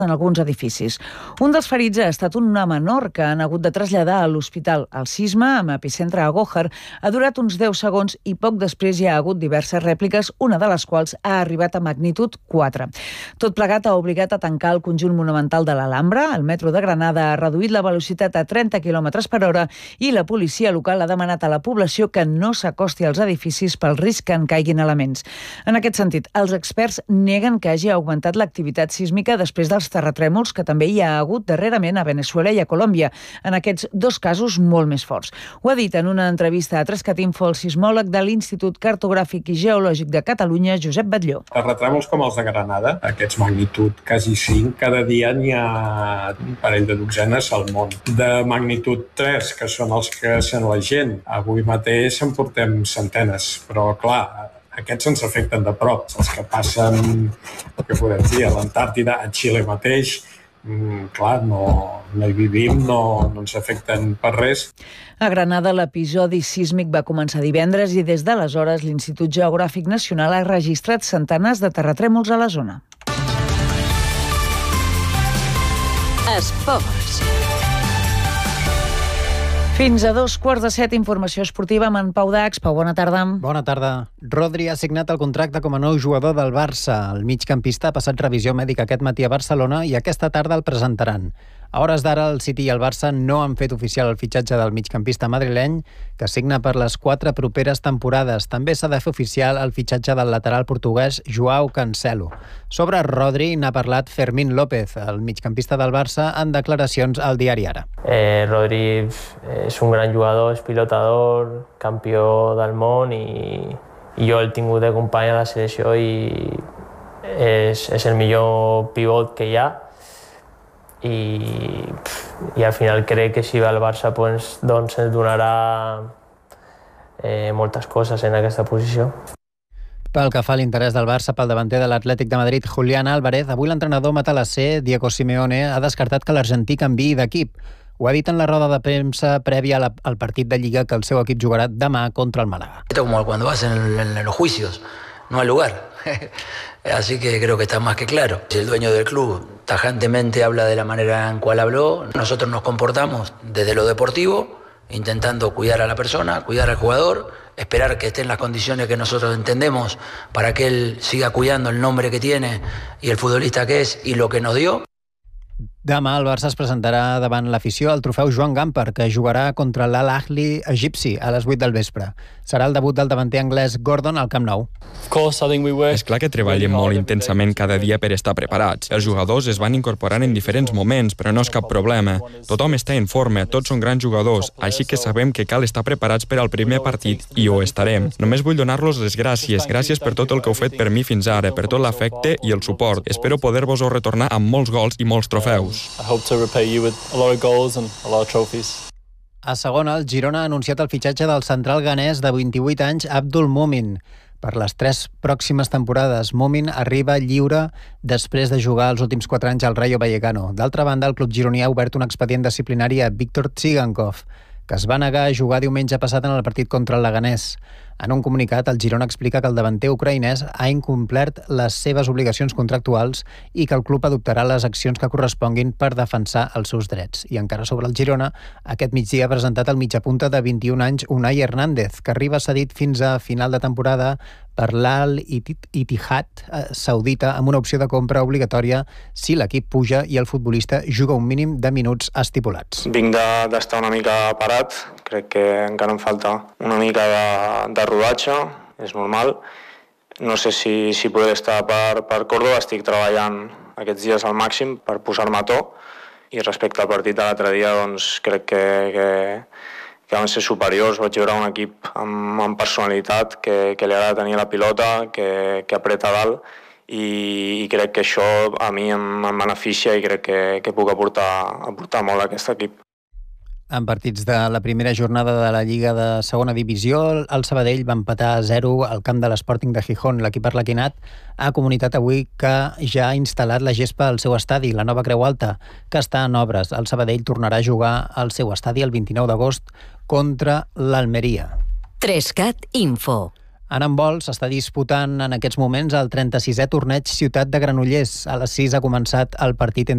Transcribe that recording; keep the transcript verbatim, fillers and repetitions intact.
en alguns edificis. Un dels ferits ha estat una menor que han hagut de traslladar a l'hospital. El sisme, amb epicentre a Gohar, ha durat uns deu segons i poc després hi ha hagut diverses rèpliques, una de les quals ha arribat a magnitud quatre. Tot plegat ha obligat a tancar el conjunt monumental de l'Alhambra. El metro de Granada ha reduït la velocitat a trenta quilòmetres per hora i la policia local ha demanat a la població que no s'acosti als edificis pel risc que en caiguin elements. En aquest sentit, els experts neguen que hagi augmentat l'activitat sísmica després dels terratrèmols que també hi ha hagut darrerament a Veneçuela i a Colòmbia, en aquests dos casos molt més forts. Ho ha dit en una entrevista a Trescat Info el sismòleg de l'Institut Cartogràfic i Geològic de Catalunya, Josep Batlló. Terratrèmols com els de Granada, aquests magnitud quasi cinc, cada dia n'hi ha un parell de dotzenes al món. De magnitud tres, que són els que sent la gent, avui mateix en portem centenes, però clar, aquests ens afecten de prop. Els que passen, que podem dir, a l'Antàrtida, a Xile mateix, mm, clar, no, no hi vivim, no, no ens afecten per res. A Granada l'episodi sísmic va començar divendres i des d'aleshores l'Institut Geogràfic Nacional ha registrat centenars de terratrèmols a la zona. Esports. Fins a dos quarts de set, informació esportiva amb en Pau Dax. Pau, bona tarda. Bona tarda. Rodri ha signat el contracte com a nou jugador del Barça. El migcampista ha passat revisió mèdica aquest matí a Barcelona i aquesta tarda el presentaran. A hores d'ara, el City i el Barça no han fet oficial el fitxatge del migcampista madrileny, que signa per les quatre properes temporades. També s'ha de fer oficial el fitxatge del lateral portuguès Joao Cancelo. Sobre Rodri n'ha parlat Fermín López, el migcampista del Barça, en declaracions al diari Ara. Eh, Rodri és un gran jugador, és pilotador, campió del món i, i jo el tingut de company a la selecció i és, és el millor pivot que hi ha. I, i al final crec que si va al Barça pues, doncs ens donarà eh, moltes coses en aquesta posició. Pel que fa a l'interès del Barça pel davanter de l'Atlètic de Madrid, Julián Álvarez, avui l'entrenador matalasser Diego Simeone ha descartat que l'argentí canviï d'equip. Ho ha dit en la roda de premsa prèvia al partit de Lliga que el seu equip jugarà demà contra el Málaga. Esto como cuando vas en, en, en los juicios, no hay lugar. Así que creo que está más que claro. Si el dueño del club tajantemente habla de la manera en cual habló, nosotros nos comportamos desde lo deportivo, intentando cuidar a la persona, cuidar al jugador, esperar que esté en las condiciones que nosotros entendemos para que él siga cuidando el nombre que tiene y el futbolista que es y lo que nos dio. Demà el Barça es presentarà davant l'afició al trofeu Joan Gamper, que jugarà contra l'Al-Ahli egipci a les vuit del vespre. Serà el debut del davanter anglès Gordon al Camp Nou. És clar que treballem molt intensament cada dia per estar preparats. Els jugadors es van incorporant en diferents moments, però no és cap problema. Tothom està en forma, tots són grans jugadors, així que sabem que cal estar preparats per al primer partit i ho estarem. Només vull donar-los les gràcies. Gràcies per tot el que heu fet per mi fins ara, per tot l'afecte i el suport. Espero poder-vos-ho retornar amb molts gols i molts trofeus. I hope to repay you with a lot of goals and a lot of trophies. A segona, el Girona ha anunciat el fitxatge del central ganès de vint-i-vuit anys, Abdul Mumin. Per les tres pròximes temporades, Mumin arriba lliure després de jugar els últims quatre anys al Rayo Vallecano. D'altra banda, el club gironí ha obert un expedient disciplinari a Víctor Tsigankov, que es va negar a jugar diumenge passat en el partit contra el Leganés. En un comunicat, el Girona explica que el davanter ucraïnès ha incomplert les seves obligacions contractuals i que el club adoptarà les accions que corresponguin per defensar els seus drets. I encara sobre el Girona, aquest migdia ha presentat el mitjapunta de vint-i-un anys Unai Hernández, que arriba cedit fins a final de temporada per l'Al-Ittihad saudita amb una opció de compra obligatòria si l'equip puja i el futbolista juga un mínim de minuts estipulats. Vinc d'estar una mica parat, crec que encara em falta una mica de, de rodatge, és normal. No sé si, si podré estar per, per Córdoba, estic treballant aquests dies al màxim per posar-me a to i respecte al partit de l'altre dia doncs crec que, que, que van ser superiors. Vaig veure un equip amb, amb personalitat que, que li agrada tenir la pilota, que, que apreta dalt i, i crec que això a mi em, em beneficia i crec que, que puc aportar, aportar molt a aquest equip. En partits de la primera jornada de la Lliga de segona divisió, el Sabadell va empatar a zero al camp de l'Sporting de Gijón. L'equip arlequinat ha comunicat avui que ja ha instal·lat la gespa al seu estadi, la nova Creu Alta, que està en obres. El Sabadell tornarà a jugar al seu estadi el vint-i-nou d'agost contra l'Almeria. Trescat Info. En handbol s'està disputant en aquests moments el trenta-sisè torneig Ciutat de Granollers. A les sis ha començat el partit